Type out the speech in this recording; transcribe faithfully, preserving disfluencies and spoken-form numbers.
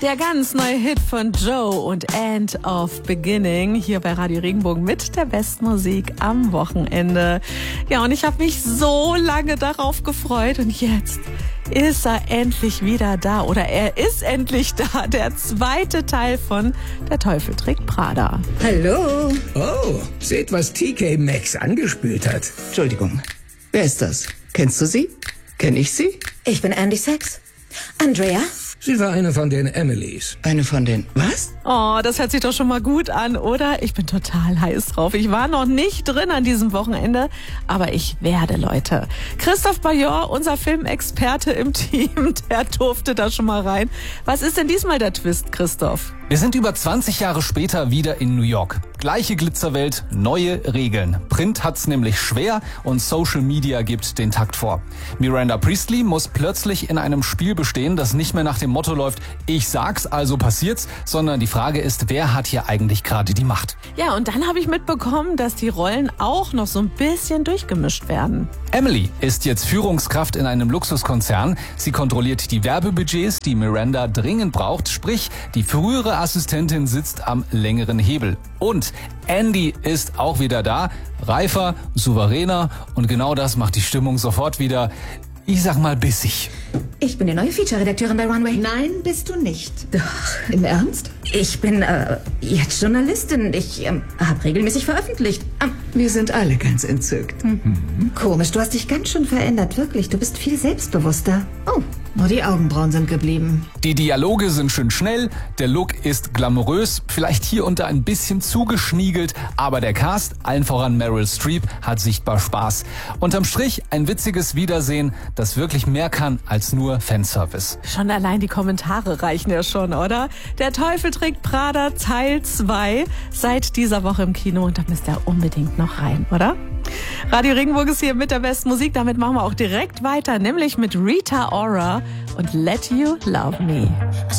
Der ganz neue Hit von Joe und End of Beginning hier bei Radio Regenbogen mit der besten Musik am Wochenende. Ja, und ich habe mich so lange darauf gefreut und jetzt ist er endlich wieder da oder er ist endlich da. Der zweite Teil von Der Teufel trägt Prada. Hallo. Oh, seht, was T K Maxx angespült hat. Entschuldigung, wer ist das? Kennst du sie? Kenn ich sie? Ich bin Andy Sachs. Andrea? Sie war eine von den Emilys. Eine von den... Was? Oh, das hört sich doch schon mal gut an, oder? Ich bin total heiß drauf. Ich war noch nicht drin an diesem Wochenende, aber ich werde, Leute. Christoph Bajor, unser Filmexperte im Team, der durfte da schon mal rein. Was ist denn diesmal der Twist, Christoph? Wir sind über zwanzig Jahre später wieder in New York. Gleiche Glitzerwelt, neue Regeln. Print hat's nämlich schwer und Social Media gibt den Takt vor. Miranda Priestly muss plötzlich in einem Spiel bestehen, das nicht mehr nach dem Motto läuft, ich sag's, also passiert's, sondern die Frage ist, wer hat hier eigentlich gerade die Macht? Ja, und dann habe ich mitbekommen, dass die Rollen auch noch so ein bisschen durchgemischt werden. Emily ist jetzt Führungskraft in einem Luxuskonzern. Sie kontrolliert die Werbebudgets, die Miranda dringend braucht, sprich, die frühere Assistentin sitzt am längeren Hebel. Und Andy ist auch wieder da, reifer, souveräner und genau das macht die Stimmung sofort wieder, ich sag mal, bissig. Ich bin die neue Feature-Redakteurin bei Runway. Nein, bist du nicht. Doch. Im Ernst? Ich bin äh, jetzt Journalistin. Ich ähm, habe regelmäßig veröffentlicht. Ähm, Wir sind alle ganz entzückt. mhm. Komisch, du hast dich ganz schön verändert, wirklich. Du bist viel selbstbewusster. Oh, nur die Augenbrauen sind geblieben. Die Dialoge sind schön schnell, der Look ist glamourös, vielleicht hier und da ein bisschen zugeschniegelt, aber der Cast, allen voran Meryl Streep, hat sichtbar Spaß. Unterm Strich ein witziges Wiedersehen, das wirklich mehr kann als nur Fanservice. Schon allein die Kommentare reichen ja schon, oder? Der Teufel trägt Prada Teil zwei seit dieser Woche im Kino und da müsst ihr unbedingt noch rein, oder? Radio Regenbogen ist hier mit der besten Musik, damit machen wir auch direkt weiter, nämlich mit Rita Ora und Let You Love Me.